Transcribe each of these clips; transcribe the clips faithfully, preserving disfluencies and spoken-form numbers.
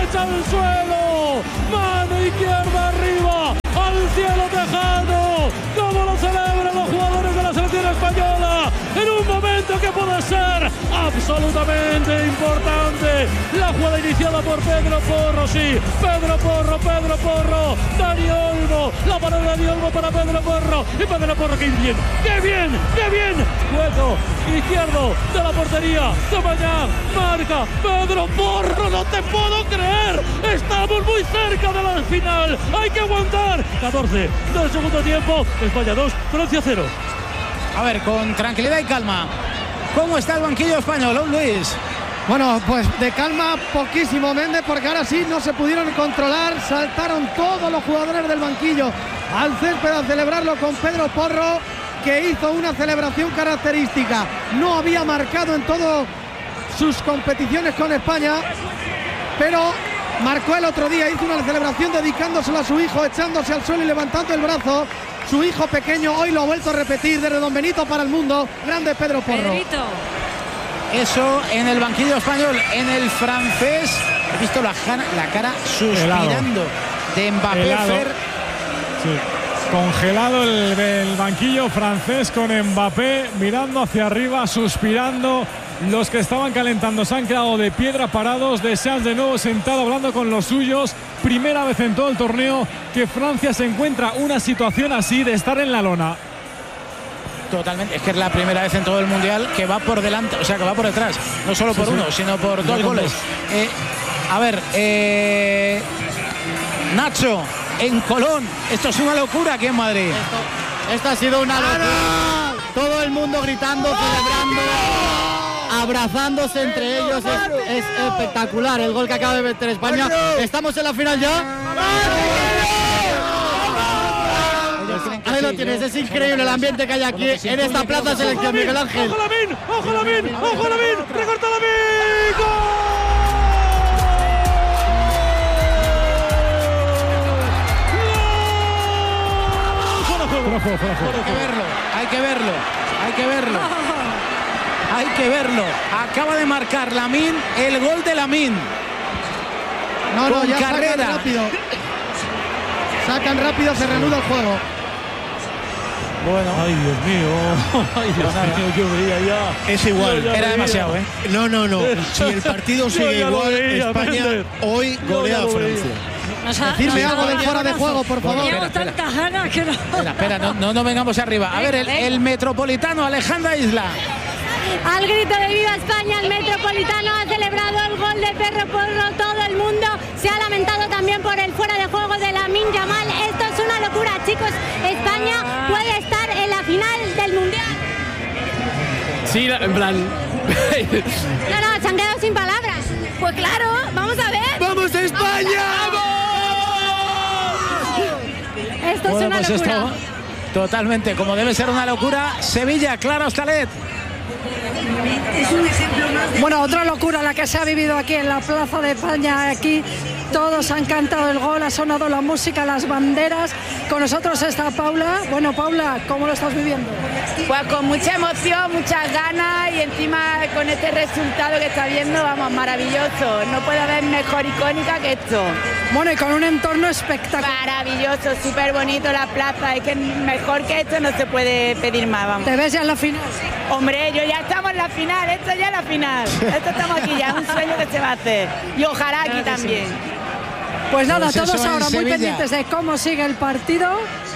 derecha al suelo, mano izquierda arriba, al cielo tejano. ¿Cómo lo celebran los jugadores de la selección española? En un momento que puede ser absolutamente importante. La jugada iniciada por Pedro Porro, sí. Pedro Porro, Pedro Porro, Dani Olmo. La parada de Dani Olmo para Pedro Porro. Y Pedro Porro, qué bien, qué bien, qué bien. Hueco izquierdo de la portería de Mañán. Marca Pedro Porro, no te puedo creer. Estamos muy cerca de la final. Hay que aguantar. catorce del segundo tiempo. España dos, Francia cero. A ver, con tranquilidad y calma. ¿Cómo está el banquillo español, Luis? Bueno, pues de calma poquísimo, Méndez, porque ahora sí no se pudieron controlar. Saltaron todos los jugadores del banquillo al césped a celebrarlo con Pedro Porro, que hizo una celebración característica. No había marcado en todas sus competiciones con España, pero marcó el otro día, hizo una celebración dedicándosela a su hijo, echándose al suelo y levantando el brazo. Su hijo pequeño hoy lo ha vuelto a repetir desde Don Benito para el mundo. Grande Pedro Porro. Pedrito. Eso en el banquillo español. En el francés he visto la, la cara suspirando helado de Mbappé. Fer. Sí. Congelado el, el banquillo francés con Mbappé mirando hacia arriba, suspirando. Los que estaban calentando se han quedado de piedra parados. Deschamps de nuevo sentado hablando con los suyos. Primera vez en todo el torneo que Francia se encuentra una situación así de estar en la lona. Totalmente, es que es la primera vez en todo el mundial que va por delante, o sea que va por detrás, no solo por sí, uno, sí. sino por dos goles. Eh, a ver, eh, Nacho, en Colón, esto es una locura aquí en Madrid. Esto, esto ha sido una locura. Todo el mundo gritando, celebrando, abrazándose entre ellos. Es, es espectacular el gol que acaba de meter España. Estamos en la final ya. Ahí lo tienes, es increíble el ambiente que hay aquí en esta plaza selección, Miguel Ángel. ¡Ojo Lamín! ¡Ojo Lamín! ¡Ojo Lamín! ¡Recorta Lamín! ¡Gol! Hay que verlo, hay que verlo, hay que verlo. Hay que verlo. Acaba de marcar Lamín el gol de Lamín. No, no, con ya carrera. Sacan rápido. Sacan rápido, se reanuda el juego. Bueno. Ay, Dios mío. Ay, Dios mío, yo veía ya. Es igual. Era veía. demasiado, ¿eh? No, no, no. Si el partido sigue igual, veía, España Méndez. hoy golea a Francia. Nos ha, Decirme nos algo de fuera de juego, por favor. Teníamos tantas ganas que no. Espera, espera, no, no, no vengamos arriba. A ver, el, el metropolitano Alejandra Isla. Al grito de Viva España, el Metropolitano ha celebrado el gol de Pedro Porro. Todo el mundo se ha lamentado también por el fuera de juego de Lamine Yamal. Esto es una locura, chicos. España puede estar en la final del Mundial. Sí, en plan... No, no, se han quedado sin palabras. Pues claro, vamos a ver. ¡Vamos a España! ¡Vamos! Esto bueno, es una pues locura. Esto, totalmente, como debe ser una locura. Sevilla, Clara Hostalet. Bueno, otra locura la que se ha vivido aquí en la Plaza de España. Aquí todos han cantado el gol, ha sonado la música, las banderas. Con nosotros está Paula. Bueno, Paula, ¿cómo lo estás viviendo? Pues con mucha emoción, muchas ganas y encima con este resultado que está viendo, vamos, maravilloso. No puede haber mejor icónica que esto. Bueno, y con un entorno espectacular. Maravilloso, súper bonito la plaza. Es que mejor que esto no se puede pedir más, vamos. ¿Te ves ya en la final? Hombre, yo ya estamos en la final, esto ya es la final. Esto estamos aquí ya, es un sueño que se va a hacer. Y ojalá aquí también. Pues nada, pues todos ahora muy pendientes de cómo sigue el partido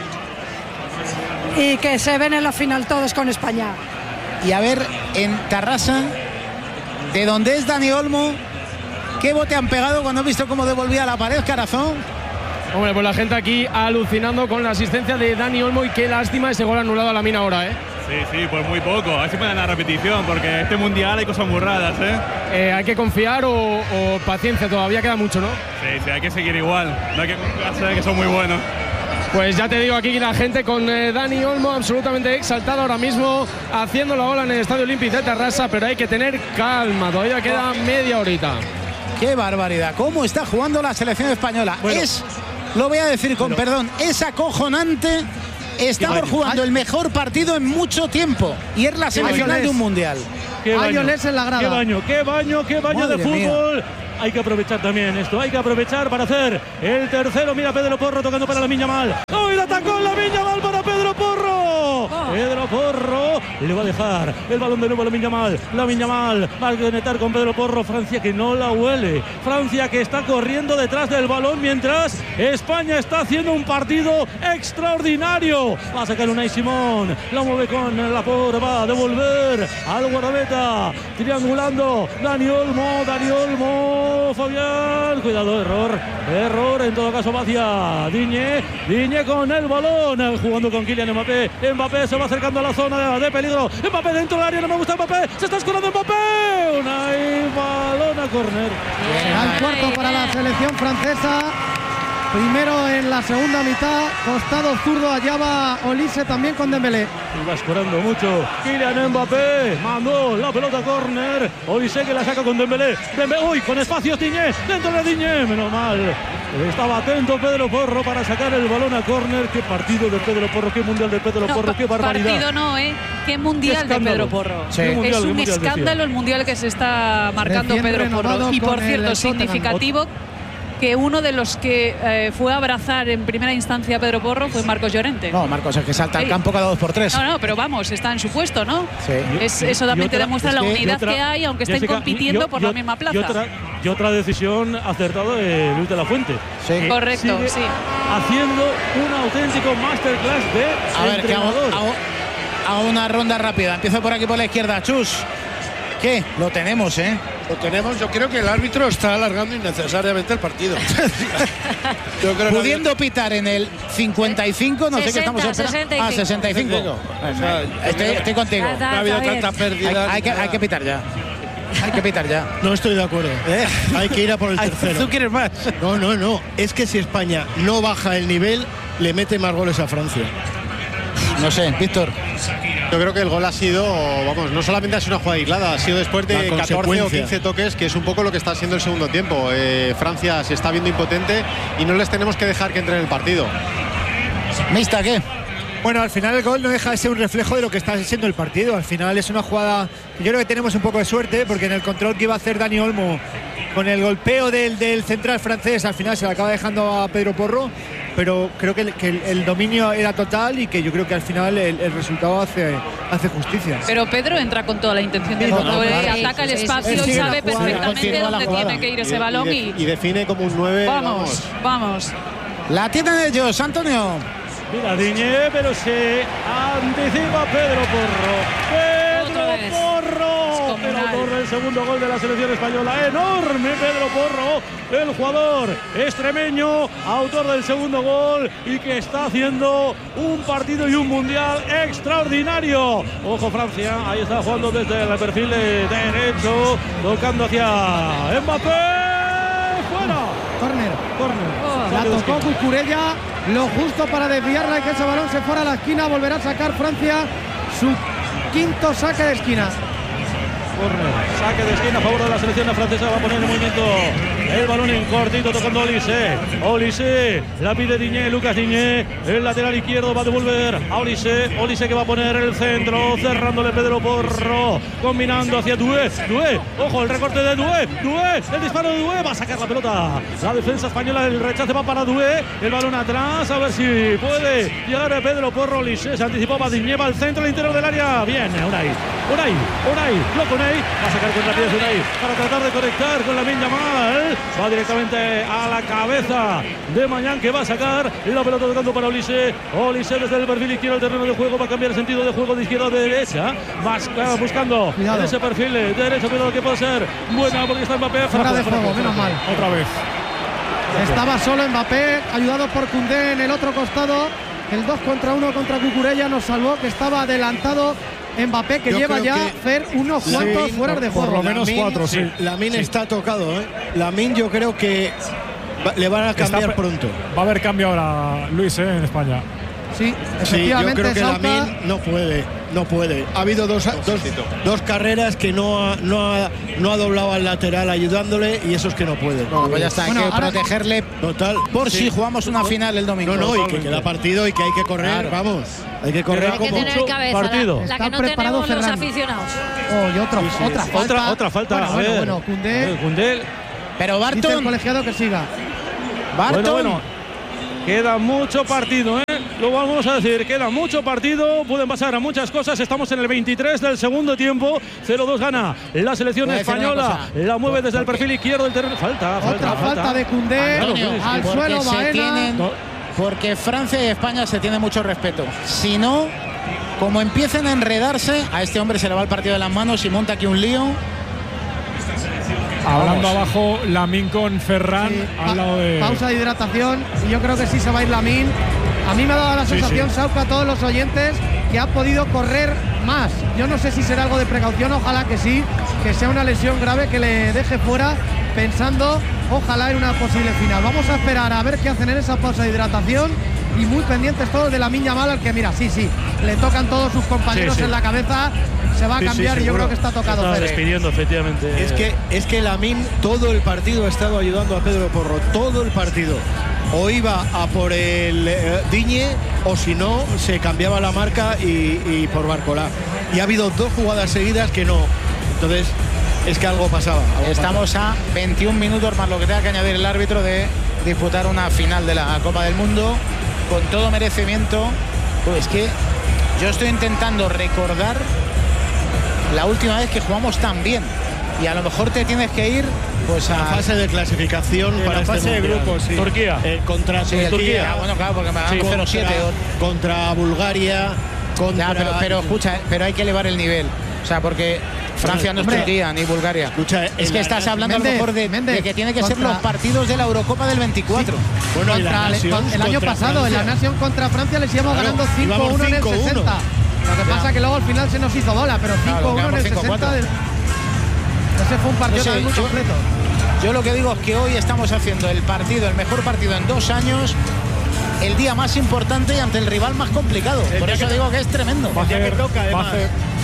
y que se ven en la final todos con España. Y a ver, en Tarrasa, de donde es Dani Olmo, ¿qué bote han pegado cuando han visto cómo devolvía la pared, Carazón? Hombre, pues la gente aquí alucinando con la asistencia de Dani Olmo y qué lástima ese gol anulado a Lamine ahora, ¿eh? Sí, sí, pues muy poco. A ver si pueden dar la repetición, porque este mundial hay cosas muy raras, ¿eh? eh hay que confiar o, o paciencia, todavía queda mucho, ¿no? Sí, sí, hay que seguir igual. No hay que confiarse, que son muy buenos. Pues ya te digo, aquí la gente con eh, Dani Olmo absolutamente exaltado ahora mismo, haciendo la ola en el Estadio Olímpico de Tarrasa, pero hay que tener calma, todavía queda media horita. ¡Qué barbaridad! ¿Cómo está jugando la selección española? Bueno, es, lo voy a decir con bueno. perdón, es acojonante. Estamos jugando el mejor partido en mucho tiempo y es la semifinal de un mundial. Qué baño, en la grada. Qué baño, qué baño, qué baño Madre de fútbol. Mía. hay que aprovechar también esto, hay que aprovechar para hacer el tercero. Mira Pedro Porro tocando para Lamine Yamal. ¡Oh, y la atacó Lamine Yamal para Pedro Porro! Oh. Pedro Porro le va a dejar el balón de nuevo a Lamine Yamal. Lamine Yamal va a conectar con Pedro Porro. Francia que no la huele. Francia que está corriendo detrás del balón mientras España está haciendo un partido extraordinario. Va a sacar Unai Simón. La mueve con la por, va a devolver al guardameta. Triangulando Dani Olmo. Dani Olmo. Fabián. Cuidado, error. Error. En todo caso va hacia Digne. Digne con el balón. Jugando con Kylian Mbappé. Mbappé se va acercando a la zona de peligro. Mbappé dentro del área. No me gusta Mbappé. Se está escurando Mbappé. Unai, balón a córner. Al cuarto para la selección francesa. Primero en la segunda mitad, costado zurdo, allá va Olise también con Dembélé. Y va escorando mucho Kylian Mbappé, mandó la pelota a córner. Olise que la saca con Dembélé. Dembélé, uy, con espacios Digne, dentro de Digne, menos mal. Estaba atento Pedro Porro para sacar el balón a córner. Qué partido de Pedro Porro, qué mundial de Pedro no, Porro, qué barbaridad. Partido no, ¿eh? Qué mundial qué de Pedro Porro. Sí. Mundial, es un mundial, escándalo decía. el mundial que se está marcando Recién Pedro Porro. Y por cierto, significativo que uno de los que eh, fue a abrazar en primera instancia a Pedro Porro fue Marcos Llorente. No, Marcos, es que salta al campo cada dos por tres. No, no, pero vamos, está en su puesto, ¿no? Sí. Es, eso también otra, te demuestra la es que unidad otra, que hay, aunque estén Jessica, compitiendo yo, por yo, la misma plaza. Y otra, y otra decisión acertada de Luis de la Fuente. Sí. Correcto, sí. Haciendo un auténtico masterclass de A ver, que hago, entrenador. hago, hago una ronda rápida. Empiezo por aquí por la izquierda. Chus, ¿qué? Lo tenemos, ¿eh? Lo tenemos, yo creo que el árbitro está alargando innecesariamente el partido. Yo creo Pudiendo pitar en el cincuenta y cinco, no sé qué sesenta, estamos esperando. sesenta y cinco. Ah, sesenta y cinco. O sea, estoy, estoy contigo. Ya está, no ha habido está bien. tantas Hay, pérdidas. hay que, hay que pitar ya. Hay que pitar ya. No estoy de acuerdo. ¿Eh? Hay que ir a por el tercero. ¿Tú quieres más? No, no, no. Es que si España no baja el nivel, le mete más goles a Francia. No sé, Víctor. Yo creo que el gol ha sido, vamos, no solamente ha sido una jugada aislada, ha sido después de catorce o quince toques, que es un poco lo que está haciendo el segundo tiempo. Eh, Francia se está viendo impotente y no les tenemos que dejar que entre en el partido. Mista, ¿qué? Bueno, al final el gol no deja de ser un reflejo de lo que está siendo el partido. Al final es una jugada que yo creo que tenemos un poco de suerte, porque en el control que iba a hacer Dani Olmo con el golpeo del, del central francés, al final se le acaba dejando a Pedro Porro, pero creo que el, que el, el dominio era total y que yo creo que al final el, el resultado hace, hace justicia. Pero Pedro entra con toda la intención del mundo, no, claro. Ataca el espacio y sabe perfectamente dónde tiene que ir ese balón y, y, y define como un nueve. Vamos, vamos. La tienen ellos, Antonio. Mira Digne, pero se anticipa Pedro Porro. Pedro Porro, el autor del segundo gol de la selección española. Enorme Pedro Porro, el jugador extremeño, autor del segundo gol y que está haciendo un partido y un mundial extraordinario. Ojo Francia, ahí está jugando desde el perfil derecho, tocando hacia Mbappé. Fuera. Córner. Córner. Oh, la tocó Cucurella, lo justo para desviarla y que ese balón se fuera a la esquina. Volverá a sacar Francia su quinto saque de esquina. Corner, saque de esquina a favor de la selección francesa. Va a poner en movimiento el balón en cortito, tocando Olise. Olise, la pide Digne, Lucas Digne. El lateral izquierdo va a devolver a Olise. Olise que va a poner el centro, cerrándole Pedro Porro, combinando hacia Doué. Doué, ojo, el recorte de Doué. Doué, el disparo de Doué, va a sacar la pelota. La defensa española, el rechace va para Doué. El balón atrás, a ver si puede llegar a Pedro Porro. Olise se anticipaba, Digne va al centro, al interior del área. Bien, Unai, Unai, Unai, loco Unai. Va a sacar con rapidez Unai para tratar de conectar con Lamine Yamal. Va directamente a la cabeza de Mañán, que va a sacar la pelota tocando para Olise. Olise desde el perfil izquierdo del terreno de juego va a cambiar el sentido de juego de izquierda a derecha. Va buscando en ese perfil de derecha, pero que puede ser buena porque está Mbappé. Fuera de juego, menos mal. Otra vez. Estaba solo Mbappé, ayudado por Koundé en el otro costado. El dos contra uno contra Cucurella nos salvó, que estaba adelantado Mbappé, que yo lleva ya Fer unos cuantos sí, fuera de juego. Por lo menos Lamine, cuatro, sí. Lamine sí. está tocado, ¿eh? Lamine yo creo que va, le van a cambiar está, pronto. Va a haber cambio ahora, Luis, ¿eh? En España. Sí, Sí, efectivamente. yo creo que Sauca, Lamine no puede, no puede. Ha habido dos, dos, dos carreras que no ha, no, ha, no ha doblado al lateral ayudándole y esos que no puede. No, pues ya está, bueno, hay que ahora, protegerle total, por sí. si jugamos una final el domingo. No, no, y que queda partido y que hay que correr, claro. vamos. Hay que correr Hay como que tener cabeza, partido. la, la que Está no preparado tenemos los Ferran. aficionados. Oh, y otro, Sí, sí. otra falta. Otra, otra falta. Bueno, a bueno, ver. bueno, Koundé. Koundé Pero Barton. Dice el colegiado que siga. Barton. Bueno, bueno. Queda mucho partido, ¿eh? Lo vamos a decir, queda mucho partido, pueden pasar a muchas cosas. Estamos en el veintitrés del segundo tiempo. cero dos gana la selección española. La mueve desde el perfil izquierdo del terreno. Falta, falta, Otra falta, falta de Koundé. Antonio, al suelo Baena. Tienen, porque Francia y España se tienen mucho respeto. Si no, como empiecen a enredarse, a este hombre se le va el partido de las manos y monta aquí un lío. Hablando Vamos. abajo, Lamine con Ferran Sí, al lado de. Pausa de hidratación y yo creo que sí se va a ir Lamine. A mí me ha dado la sensación, sí, sí. Sauca, a todos los oyentes, que ha podido correr más. Yo no sé si será algo de precaución, ojalá que sí, que sea una lesión grave que le deje fuera, pensando, ojalá, en una posible final. Vamos a esperar a ver qué hacen en esa pausa de hidratación y muy pendientes todos de Lamine Yamal, al que mira, sí, sí, le tocan todos sus compañeros sí, sí. en la cabeza. Se va a cambiar sí, sí, y yo creo que está tocado. Se está despidiendo, efectivamente. Es que, es que Lamine todo el partido ha estado ayudando a Pedro Porro, todo el partido. O iba a por el eh, Digne, o si no, se cambiaba la marca y, y por Barcolá. Y ha habido dos jugadas seguidas que no. Entonces, es que algo pasaba. Algo Estamos pasaba. a veintiún minutos más lo que tenga que añadir el árbitro de disputar una final de la Copa del Mundo con todo merecimiento. Pues que yo estoy intentando recordar la última vez que jugamos tan bien y a lo mejor te tienes que ir pues a la fase de clasificación sí, para la este fase mundial. de grupos, sí. Turquía eh, contra sí, Turquía, Turquía. Bueno, claro, porque me sí, cero siete contra Bulgaria, contra ya, pero, pero escucha, pero hay que elevar el nivel, o sea, o sea, Francia no es Turquía ni Bulgaria. Escucha, es que estás hablando Méndez, a lo mejor de, Méndez, de que tiene que contra, ser los partidos de la Eurocopa del veinticuatro. Sí. Bueno, contra, Nación, el año pasado Francia. En la Nación contra Francia les íbamos claro, ganando cinco uno en el sesenta. Lo que ya. pasa es que luego al final se nos hizo bola, pero cinco uno claro, en el sesenta. Del... Ese fue un partido no sé, muy yo, completo. Yo lo que digo es que hoy estamos haciendo el partido, el mejor partido en dos años, el día más importante y ante el rival más complicado. El Por eso que, digo que es tremendo. Va a hacer, que toca, va, a hacer,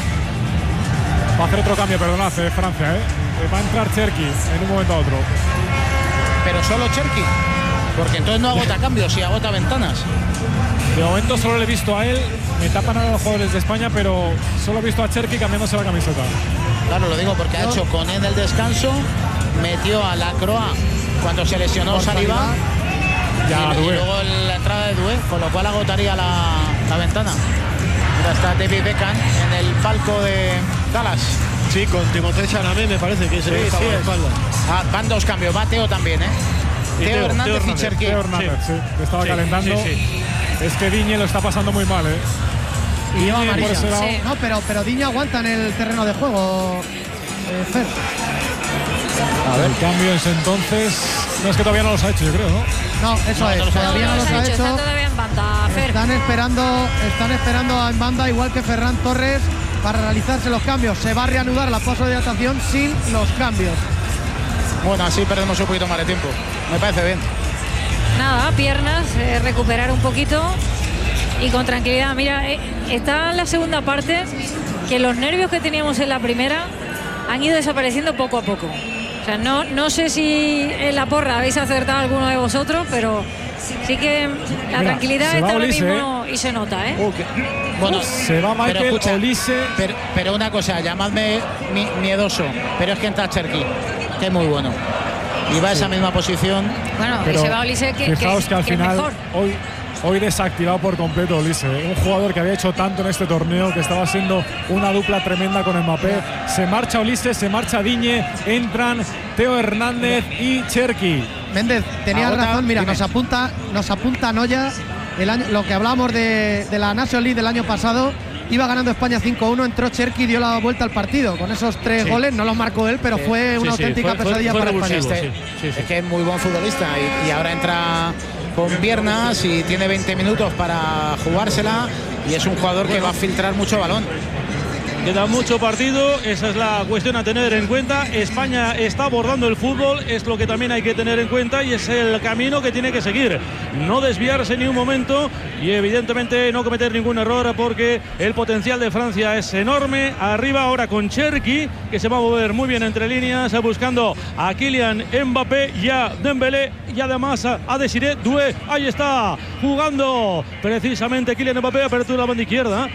va a hacer otro cambio, perdonad, de Francia, ¿eh? Va a entrar Cherki en un momento a otro. Pero solo Cherki, porque entonces no agota cambios, si agota ventanas. De momento solo le he visto a él, me tapan a los jugadores de España, pero solo he visto a Cherki cambiándose la camiseta. Claro, lo digo porque ha hecho con él el descanso, metió a la Croa cuando se lesionó Saliba ya, y, y luego la entrada de Doué, con lo cual agotaría la, la ventana. Mira, está David Beckham en el palco de Dallas. Sí, con Timothée Chalamet me parece que es el sí, sí, ah, van dos cambios, va Teo también, ¿eh? Teo, Teo Hernández Teo y Hernández. Cherki. Teo Hernández, sí. Sí, estaba sí, calentando. Sí, sí. Es que Digne lo está pasando muy mal, ¿eh? Y lleva amarilla. Sí. No, pero, pero Digne aguanta en el terreno de juego, eh, Fer. A ver, cambios entonces. No, es que todavía no los ha hecho, yo creo, ¿no? No, eso no, es, todavía no los ha hecho. Están todavía en banda, Fer. Están esperando, están esperando en banda, igual que Ferran Torres, para realizarse los cambios. Se va a reanudar la pausa de hidratación sin los cambios. Bueno, así perdemos un poquito más de tiempo. Me parece bien. Nada, piernas, eh, recuperar un poquito y con tranquilidad. Mira, eh, está en la segunda parte que los nervios que teníamos en la primera han ido desapareciendo poco a poco. O sea, no, no sé si en la porra habéis acertado alguno de vosotros, pero sí que la Mira, tranquilidad está ahora Olise, mismo ¿eh? Y se nota, ¿eh? Okay. Bueno, se va Michael pero escucha, Olise. Pero, pero una cosa, llamadme mi, miedoso, pero es que entra Cherki, que es muy bueno. Y va a esa sí. misma posición. Bueno, pero y se va Olise que, fijaos que, que al que final mejor. hoy Hoy desactivado por completo Olise, un jugador que había hecho tanto en este torneo, que estaba siendo una dupla tremenda con Mbappé. Se marcha Olise, se marcha Digne, entran Teo Hernández y Cherki. Méndez, tenías Ahora, razón, mira, dime. nos apunta, nos apunta Noya, el año, lo que hablábamos de, de la National League del año pasado. Iba ganando España cinco uno, entró Cherki y dio la vuelta al partido. Con esos tres sí. goles, no los marcó él, pero sí. fue una sí, auténtica sí. Fue, pesadilla fue, fue para España. Este, sí, sí, sí. Es que es muy buen futbolista y, y ahora entra con piernas y tiene veinte minutos para jugársela y es un jugador bueno. que va a filtrar mucho balón. Queda mucho partido, esa es la cuestión a tener en cuenta. España está abordando el fútbol, es lo que también hay que tener en cuenta y es el camino que tiene que seguir. No desviarse ni un momento y evidentemente no cometer ningún error porque el potencial de Francia es enorme. Arriba ahora con Cherki, que se va a mover muy bien entre líneas, buscando a Kylian Mbappé y a Dembélé y además a, a Desiré Doué. Ahí está jugando precisamente Kylian Mbappé, apertura la banda izquierda,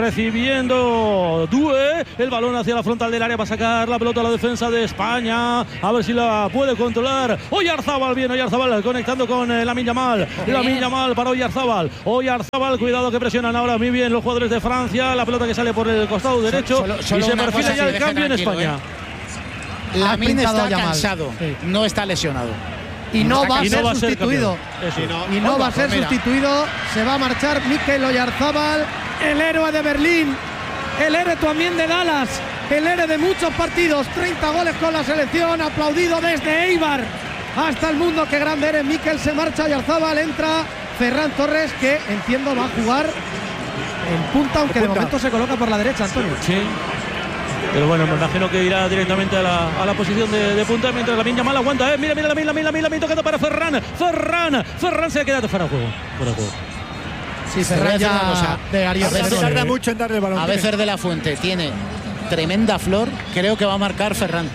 recibiendo Doué, el balón hacia la frontal del área para sacar la pelota a la defensa de España, a ver si la puede controlar. Oyarzábal, bien Oyarzábal conectando con eh, Lamine Yamal, Lamine Yamal para Oyarzábal, Oyarzábal, cuidado que presionan ahora muy bien los jugadores de Francia, la pelota que sale por el costado derecho solo, solo y se perfila ya el cambio en España. Eh. Lamine está cansado, sí. No está lesionado. Y no va a ser no va sustituido. Ser y no va a ser sustituido. Se va a marchar Mikel Oyarzábal, el héroe de Berlín, el héroe también de Dallas, el héroe de muchos partidos. treinta goles con la selección, aplaudido desde Eibar hasta el mundo. Qué grande eres, Mikel. Se marcha Oyarzábal, entra Ferran Torres, que entiendo va a jugar en punta, aunque de momento se coloca por la derecha, Antonio. Sí. Pero bueno, me imagino que irá directamente a la, a la posición de, de punta, mientras Lamine Yamal aguanta, eh. Mira, mira, Lamine, Lamine, Lamine, Lamine, tocando para Ferran. Ferran, Ferran se ha quedado fuera de juego. Fuera de juego. Sí, Ferran ya cosa, de Arias. A veces tarda mucho en darle el balón. A veces de la Fuente tiene tremenda flor, creo que va a marcar Ferran.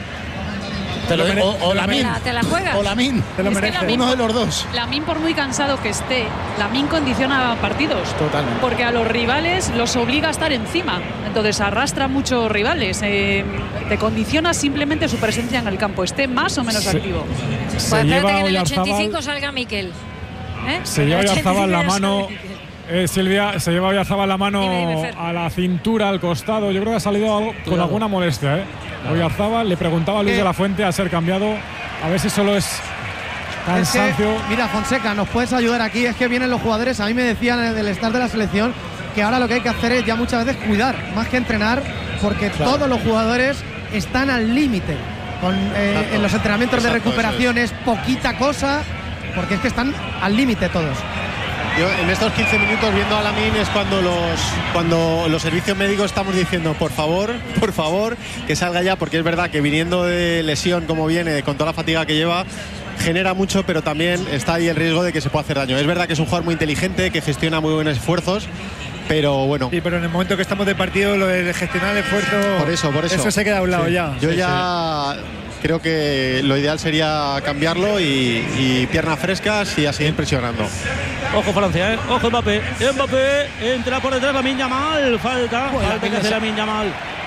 Te lo digo, o, o Lamine. ¿Te la juegas? O Lamine. Te lo merece. Uno de los dos. Lamine, por muy cansado que esté, Lamine condiciona partidos. Totalmente. Porque a los rivales los obliga a estar encima. Entonces arrastra a muchos rivales. Eh, te condiciona simplemente su presencia en el campo, esté más o menos se, activo. Se pues lleva espérate que en el Oyarzábal, ochenta y cinco salga Mikel. ¿Eh? Se lleva Oyarzábal la mano. Eh, Silvia, se lleva Oyarzábal la mano dime, dime, a la cintura, al costado. Yo creo que ha salido algo, con alguna molestia. ¿eh? Oyarzábal le preguntaba a Luis de la Fuente a ser cambiado. A ver si solo es cansancio. Es que, mira, Fonseca, nos puedes ayudar aquí. Es que vienen los jugadores. A mí me decían del staff de la selección que ahora lo que hay que hacer es ya muchas veces cuidar, más que entrenar, porque claro, todos los jugadores están al límite. Con, eh, exacto, en los entrenamientos exacto, de recuperación es. es poquita cosa, porque es que están al límite todos. Yo en estos quince minutos viendo a Lamine es cuando los cuando los servicios médicos estamos diciendo por favor, por favor, que salga ya, porque es verdad que viniendo de lesión como viene, con toda la fatiga que lleva, genera mucho, pero también está ahí el riesgo de que se pueda hacer daño. Es verdad que es un jugador muy inteligente, que gestiona muy buenos esfuerzos, pero bueno. Sí, pero en el momento que estamos de partido, lo de gestionar el esfuerzo, por eso, por eso. Eso se queda a un lado sí. ya. Yo sí, ya sí. creo que lo ideal sería cambiarlo y, y piernas frescas y a seguir presionando. Ojo Francia, ¿eh? Ojo Mbappé. Mbappé entra por detrás, Lamine Yamal. Falta, bueno, falta que hace Lamine Yamal.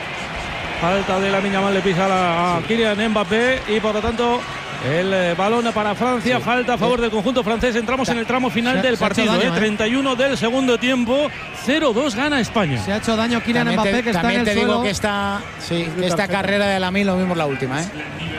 Falta de Lamine Yamal, le pisa a, a Kylian Mbappé y por lo tanto el eh, balón para Francia. Sí. Falta a favor del conjunto francés. Entramos en el tramo final del partido. Daño, eh. treinta y uno del segundo tiempo. cero dos gana España. Se ha hecho daño Kylian también Mbappé, te, que está en el te suelo. digo que esta, sí, que esta carrera de Lamine lo mismo la última, ¿eh?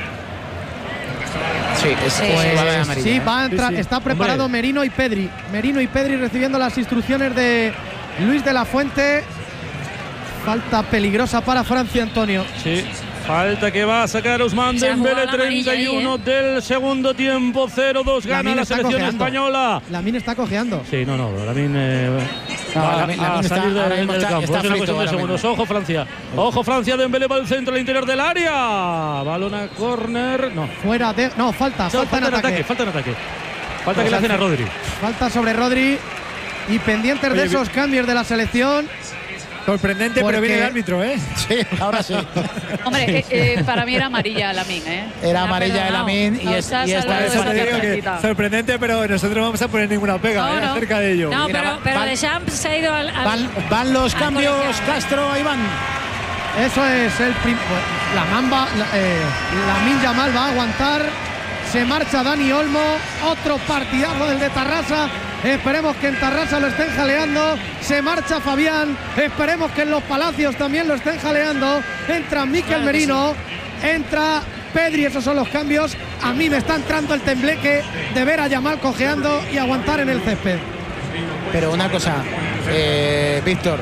Sí, es, pues, amarilla, sí, va a entrar, sí, sí. está preparado Hombre. Merino y Pedri. Merino y Pedri recibiendo las instrucciones de Luis de la Fuente. Falta peligrosa para Francia, Antonio. Sí. Falta que va a sacar Ousmane Dembélé, treinta y uno ahí, ¿eh? Del segundo tiempo, cero dos gana Lamine la selección cojeando. Española. Lamine está cojeando. Sí, no, no, Lamine eh, no, va Lamine, a, a Lamine salir está, de, del está, campo. Está es una cuestión de segundos. Mismo. Ojo Francia. Ojo Francia, Dembélé va al centro, al interior del área. Balón a córner. No. Fuera de. No, falta. No, falta, falta en ataque. ataque. Falta en ataque. Falta pues que le hacen a Rodri. Falta sobre Rodri. Y pendientes Oye, de esos cambios de la selección. Sorprendente, porque... pero viene el árbitro, ¿eh? Sí, ahora sí. Hombre, eh, eh, para mí era amarilla Lamine, ¿eh? Era amarilla de Lamine y, es, y esta es sorprendente, pero nosotros no vamos a poner ninguna pega no, ¿eh? no. acerca de ello. No, Mira, pero, pero van, Deschamps se ha ido al. al van, van los al cambios, colegiado. Castro, ahí van. Eso es el prim... la mamba, la, eh, Lamine Yamal va a aguantar. Se marcha Dani Olmo, otro partidazo del de Tarrasa. Esperemos que en Tarrasa lo estén jaleando. Se marcha Fabián. Esperemos que en los Palacios también lo estén jaleando. Entra Mikel claro Merino. Sí. Entra Pedri. Esos son los cambios. A mí me está entrando el tembleque de ver a Yamal cojeando y aguantar en el césped. Pero una cosa, eh, Víctor.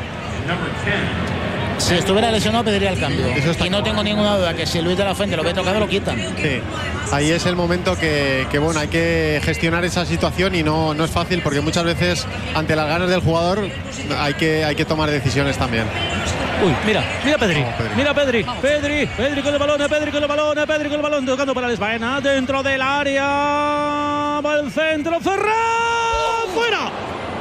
Si estuviera lesionado pediría el cambio. Y no tengo ninguna duda que si Luis de la Fuente lo ve tocado lo quitan. Sí. Ahí es el momento que, que bueno, hay que gestionar esa situación y no, no es fácil porque muchas veces ante las ganas del jugador hay que, hay que tomar decisiones también. Uy, mira, mira Pedri, Vamos, Pedri. mira Pedri, Vamos. Pedri, Pedri con el balón, Pedri con el balón, Pedri con el balón, tocando para Lesbaena, dentro del área, va el centro, Ferran, fuera.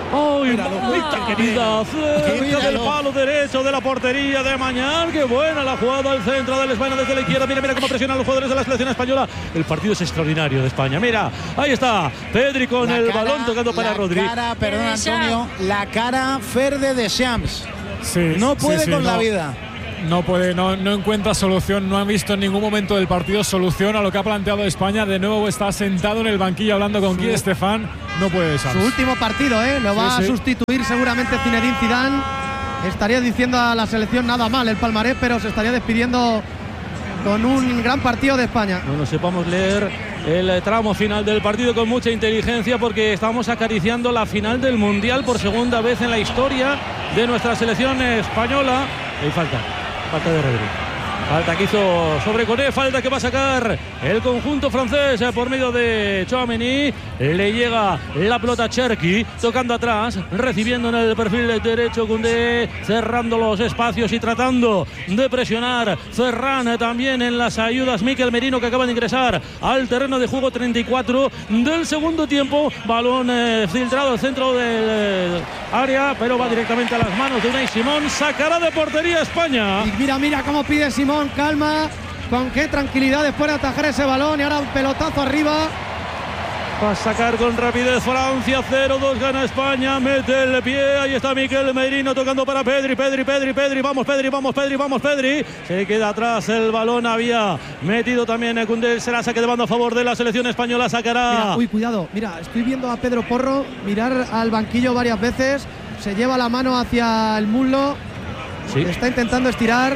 ¡Ay, mamita querida! Cerca del palo derecho de la portería de Mañán. ¡Qué buena la jugada al centro del España desde la izquierda! Mira, mira cómo presionan los jugadores de la selección española. El partido es extraordinario de España. Mira, ahí está Pedri con la el cara, balón tocando para la Rodri. Cara, perdón, Antonio, la cara Fer de Deschamps. Sí, no puede sí, sí, con no. la vida. No puede, no, no encuentra solución, no ha visto en ningún momento del partido solución a lo que ha planteado España. De nuevo está sentado en el banquillo hablando con Guy Estefan. No puede ser. Su último partido, ¿eh? Lo va Sí, a sí. sustituir seguramente Zinedine Zidane. Estaría diciendo a la selección nada mal el palmarés, pero se estaría despidiendo con un gran partido de España. Bueno, sepamos leer el tramo final del partido con mucha inteligencia, porque estamos acariciando la final del Mundial por segunda vez en la historia de nuestra selección española. Hay falta, falta de Rodri. Falta que hizo sobre Koné, falta que va a sacar el conjunto francés por medio de Tchouaméni. Le llega la pelota a Cherki, tocando atrás, recibiendo en el perfil derecho Koundé, cerrando los espacios y tratando de presionar. Ferran también en las ayudas. Mikel Merino, que acaba de ingresar al terreno de juego, treinta y cuatro del segundo tiempo. Balón eh, filtrado al centro del eh, área, pero va directamente a las manos de Unai Simón. Sacará de portería España. Y mira, mira cómo pide Simón, calma, con qué tranquilidad después de atajar ese balón, y ahora un pelotazo arriba. Va a sacar con rapidez Francia. Cero dos gana España. Mete el pie. Ahí está Mikel Merino tocando para Pedri. Pedri, Pedri, Pedri. Vamos, Pedri, vamos, Pedri, vamos, Pedri. Se queda atrás el balón. Había metido también el Koundé. Será saque de banda a favor de la selección española. Sacará. Mira, uy, cuidado. Mira, estoy viendo a Pedro Porro mirar al banquillo varias veces. Se lleva la mano hacia el muslo. Sí. Está intentando estirar.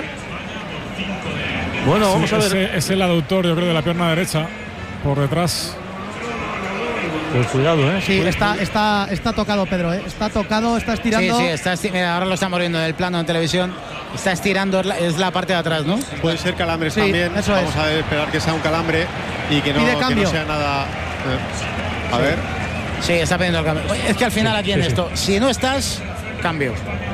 Bueno, vamos sí, a ver. Ese, es el aductor, yo creo, de la pierna derecha. Por detrás. Pues cuidado, ¿eh? Sí, está, está, está tocado, Pedro, ¿eh? Está tocado, está estirando. Sí, sí, está esti- mira, ahora lo estamos viendo en el plano en televisión. Está estirando, es la, es la parte de atrás, ¿no? Puede ser calambres Sí, también. eso Vamos es. a ver, esperar que sea un calambre y que no, Pide que cambio. no sea nada. eh, A Sí. ver. Sí, está pidiendo el cambio. Oye, es que al final Sí, aquí en sí, sí. esto, si no estás, cambio.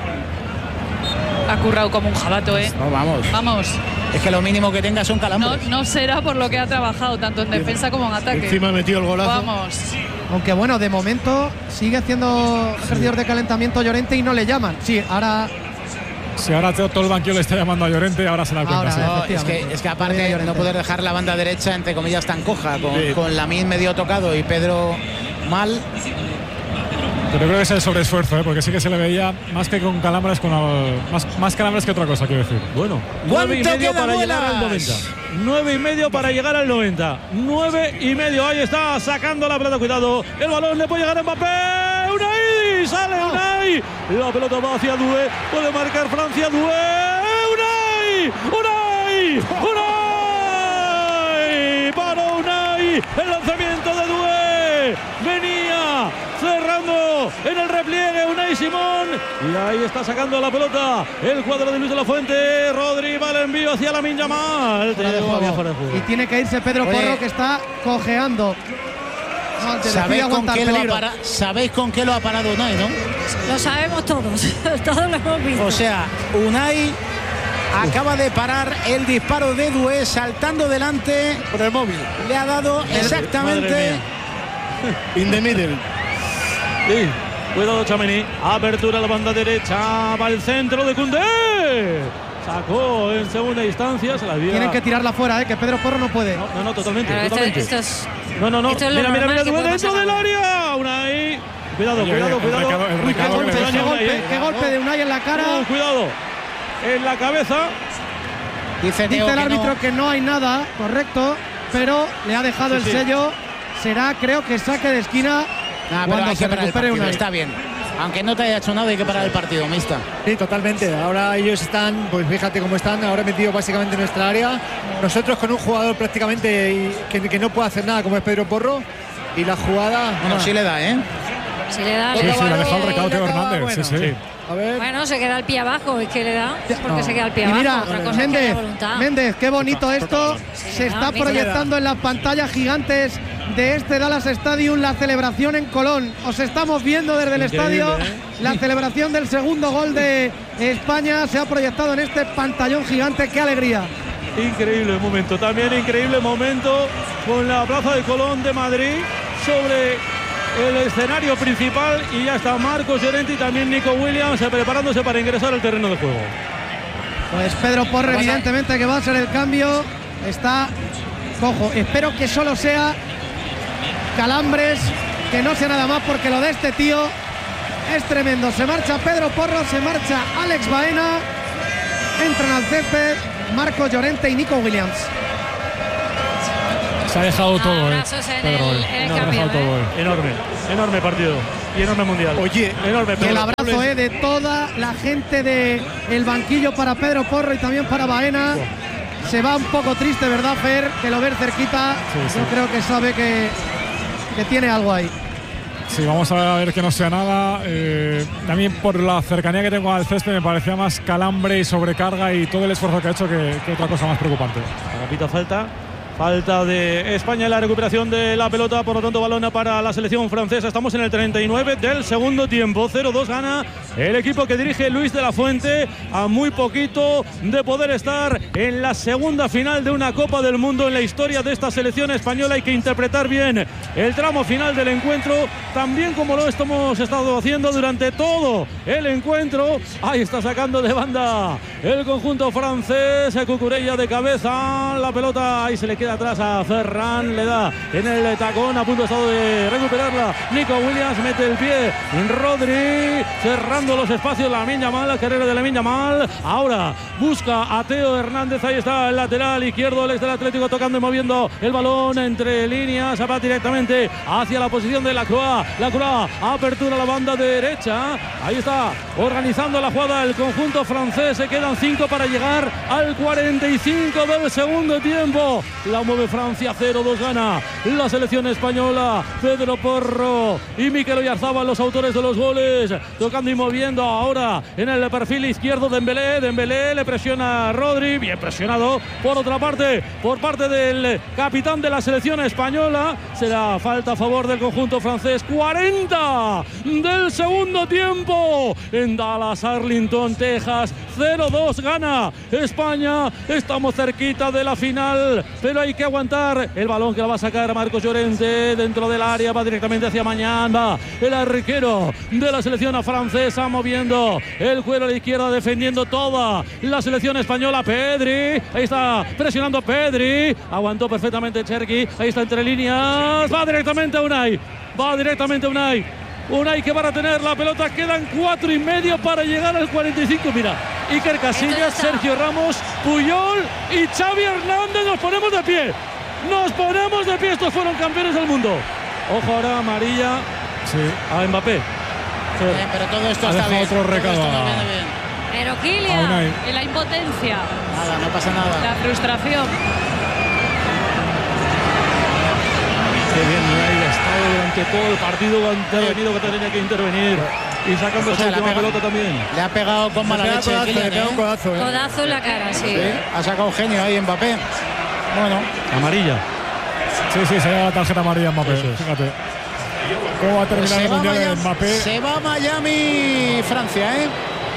Ha currado como un jabato, ¿eh? No, vamos. Vamos. Es que lo mínimo que tenga son No, calambres. no será por lo que ha trabajado, tanto en defensa como en ataque. Encima ha metido el golazo. Vamos. Aunque bueno, de momento sigue haciendo ejercicios de calentamiento Llorente y no le llaman. Sí, ahora. Si ahora todo todo el banquillo le está llamando a Llorente, ahora se da cuenta. Ahora, sí. No, es, que, es que aparte no poder dejar la banda derecha, entre comillas, tan coja, con, Sí. con Lamine medio tocado y Pedro mal. Pero creo que es el sobreesfuerzo, ¿eh? Porque sí que se le veía más que con calambres, con al- más, más calambres que otra cosa, quiero decir. Bueno, nueve y medio para llegar al noventa. Nueve y medio para llegar al noventa. Nueve y medio. Ahí está sacando la pelota. Cuidado. El balón le puede llegar a Mbappé. Unai. Sale Unai. La pelota va hacia Doué. Puede marcar Francia. Doué. Unai. Unai. Unai. Para Unai. El lanzamiento de Doué. Venía cerrando en el repliegue Unai Simón. Y ahí está sacando la pelota el cuadro de Luis de la Fuente. Rodri va el envío hacia Lamine Yamal. Fuera de juego. Y tiene que irse Pedro Oye. Porro, que está cojeando. No, te decide ¿Sabéis con, aguantar qué lo ha peligro. para- ¿Sabéis con qué lo ha parado Unai, no? Lo sabemos todos, todos lo hemos visto. O sea, Unai acaba de parar el disparo de Doué saltando delante. Por el móvil. Le ha dado exactamente. In the middle. Sí, cuidado Tchouaméni. Apertura a la banda derecha. Va el centro de Koundé. Sacó en segunda instancia. Se la dio. Tienen que tirarla fuera, ¿eh? Que Pedro Porro no puede. No, no, no, totalmente. Pero esto, totalmente. esto es, No, no, no. esto es lo Mira, mira, normal mira, que Doué podemos dentro del hacer. área. Unai. Cuidado, Oye, cuidado, oye, el cuidado. recado- el Uy, qué recado golpe, que le daño, Qué deja. Unai, golpe, eh. qué golpe de Unai en la cara. Uh, cuidado. En la cabeza. Dice, Teo Dice el que árbitro no. que no hay nada, correcto, pero le ha dejado Sí, el sí. sello. Será, creo que saque de esquina Nah, pero cuando hay se que parar el recupere partido, Unai. está bien. Aunque no te haya hecho nada, hay que parar el partido, mixta. Sí, totalmente. Ahora ellos están, pues fíjate cómo están, ahora metidos básicamente en nuestra área. Nosotros con un jugador prácticamente y- que, que no puede hacer nada, como es Pedro Porro. Y la jugada. Bueno, sí le da, ¿eh? Si le da, Sí, le sí, da- le ha dejado el recado le Teo acaba, Hernández. bueno. Sí, sí. A ver. Bueno, se queda el pie abajo, es que le da porque No. se queda el pie Y abajo. mira, Otra cosa es que Méndez, haya voluntad. Méndez, qué bonito esto. Se está a mí se me proyectando en las pantallas gigantes de este Dallas Stadium la celebración en Colón. Os estamos viendo desde el Increíble, estadio. ¿eh? La celebración del segundo gol de España se ha proyectado en este pantallón gigante. ¡Qué alegría! Increíble momento, también increíble momento con la Plaza de Colón de Madrid sobre el escenario principal y ya está Marcos Llorente y también Nico Williams preparándose para ingresar al terreno de juego. Pues Pedro Porro, evidentemente que va a ser el cambio, está cojo. Espero que solo sea calambres, que no sea nada más, porque lo de este tío es tremendo. Se marcha Pedro Porro, se marcha Alex Baena, entran al césped Marcos Llorente y Nico Williams. Se ha dejado todo, eh. Pedro, el, el no, cambio, ha dejado todo, eh. eh. Enorme, enorme partido y enorme mundial. Oye, enorme. Y el abrazo eh, de toda la gente del banquillo para Pedro Porro y también para Baena. Se va un poco triste, ¿verdad, Fer? Que lo ver cerquita. Sí, sí. Yo creo que sabe que, que tiene algo ahí. Sí, vamos a ver, a ver que no sea nada. Eh, también por la cercanía que tengo al césped me parecía más calambre y sobrecarga y todo el esfuerzo que ha hecho que, que otra cosa más preocupante. Repito, falta. Falta de España en la recuperación de la pelota, por lo tanto balón para la selección francesa. Estamos en el treinta y nueve del segundo tiempo. cero dos gana el equipo que dirige Luis de la Fuente, a muy poquito de poder estar en la segunda final de una Copa del Mundo en la historia de esta selección española. Hay que interpretar bien el tramo final del encuentro, también como lo hemos estado haciendo durante todo el encuentro. Ahí está sacando de banda el conjunto francés, Cucurella de cabeza, la pelota ahí se le queda atrás a Ferran, le da en el tacón, a punto estado de recuperarla Nico Williams, mete el pie en Rodri, cerrando los espacios Lamine Yamal, la carrera de Lamine Yamal, ahora busca a Teo Hernández, ahí está el lateral izquierdo, el ex del Atlético tocando y moviendo el balón entre líneas, va directamente hacia la posición de Lacroix, Lacroix, apertura a la banda derecha, ahí está organizando la jugada el conjunto francés, se quedan cinco para llegar al cuarenta y cinco del segundo tiempo. La mueve Francia, cero dos gana la selección española. Pedro Porro y Mikel Oyarzabal, los autores de los goles, tocando y moviendo ahora en el perfil izquierdo Dembélé. Dembélé le presiona a Rodri, bien presionado por otra parte por parte del capitán de la selección española. Será falta a favor del conjunto francés. cuarenta del segundo tiempo en Dallas, Arlington, Texas. cero dos gana España. Estamos cerquita de la final, pero hay que aguantar. El balón que la va a sacar Marcos Llorente dentro del área, va directamente hacia Mañán, va el arquero de la selección francesa moviendo el cuero a la izquierda, defendiendo toda la selección española. Pedri, ahí está presionando Pedri, aguantó perfectamente Cherki, ahí está entre líneas, va directamente a Unai, va directamente a Unai. Unai que van a tener la pelota, quedan cuatro y medio para llegar al cuarenta y cinco. Mira, Iker Casillas, Sergio Ramos, Puyol y Xavi Hernández. Nos ponemos de pie, nos ponemos de pie. Estos fueron campeones del mundo. Ojo ahora amarilla sí. a Mbappé. Sí. Bien, pero todo esto ha está bien. otro recado. Pero Kylian, en la impotencia. Nada, no pasa nada. La frustración. Qué bien, Unai ha estado durante todo el partido, ha intervenido que tenía que intervenir. Y sacando esa última pelota también. Le ha pegado con mala leche. Codazo, Kylian, le pega un codazo, ¿eh? Codazo en la cara, sí. Sí, ha sacado un genio ahí Mbappé. Bueno, amarilla. Sí, sí, se lleva la tarjeta amarilla Mbappé. Fíjate. ¿Cómo va a terminar pues el mundial de Mbappé? Se va a Miami, Francia, ¿eh?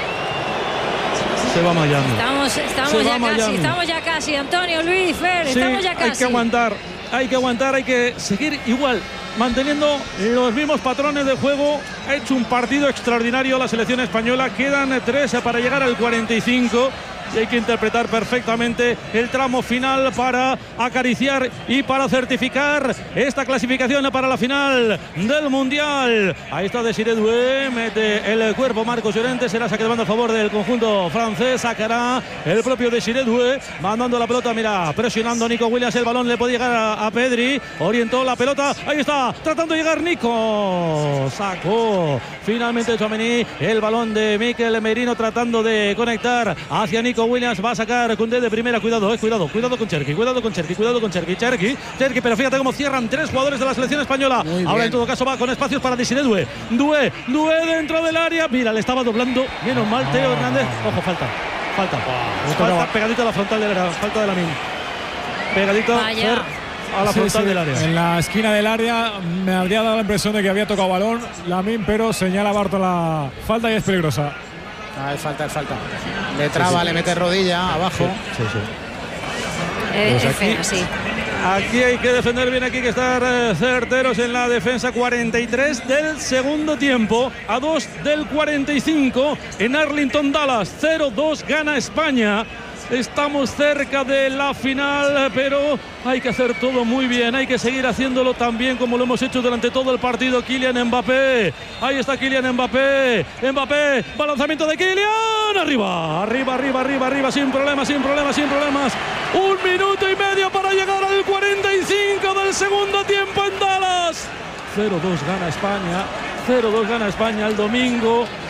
Se va a Miami. Estamos, estamos ya casi, estamos ya casi. Antonio, Luis, Fer, sí, estamos ya casi. Hay que aguantar, hay que aguantar, hay que seguir igual, manteniendo los mismos patrones de juego. Ha hecho un partido extraordinario la selección española. Quedan tres para llegar al cuarenta y cinco. Y hay que interpretar perfectamente el tramo final para acariciar y para certificar esta clasificación para la final del Mundial. Ahí está Desiré Doué, mete el cuerpo Marcos Llorente, será saque de banda a favor del conjunto francés, sacará el propio Desiré Doué, mandando la pelota, mira, presionando Nico Williams, el balón le puede llegar a, a Pedri, orientó la pelota, ahí está, tratando de llegar Nico, sacó finalmente Tchouaméni, el balón de Mikel Merino tratando de conectar hacia Nico Williams, va a sacar Koundé de primera, cuidado, eh, cuidado, cuidado con Cherki, cuidado con Cherki, cuidado con Cherki, Cherki, Cherki, pero fíjate cómo cierran tres jugadores de la selección española. Ahora en todo caso va con espacios para Desiré Doué, Doué, Doué dentro del área, mira, le estaba doblando, menos mal Teo Hernández, ojo, falta, falta, falta, pegadito a la frontal del área, falta de Lamine, pegadito Fer, a la sí, frontal sí, del área. En la esquina del área me habría dado la impresión de que había tocado balón Lamine, pero señala Barton la falta y es peligrosa. Ah, es falta, es falta. Le traba, sí, sí. Le mete rodilla abajo. Sí, sí, sí. Eh, es fea, sí. Aquí hay que defender bien, aquí hay que estar eh, certeros en la defensa. Cuarenta y tres del segundo tiempo, a dos del cuarenta y cinco en Arlington, Dallas. Cero dos gana España. Estamos cerca de la final, pero hay que hacer todo muy bien, hay que seguir haciéndolo tan bien como lo hemos hecho durante todo el partido. Kylian Mbappé, ahí está Kylian Mbappé, Mbappé, balanzamiento de Kylian, arriba, arriba, arriba, arriba, arriba, sin problemas, sin problemas, sin problemas. Un minuto y medio para llegar al cuarenta y cinco del segundo tiempo en Dallas. cero dos gana España, cero dos gana España el domingo.